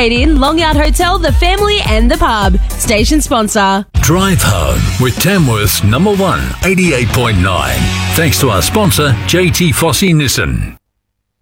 Holiday Inn, Long Out Hotel, The Family and The Pub. Station sponsor. Drive home with Tamworth's number one, 88.9. Thanks to our sponsor, JT Fossey Nissan.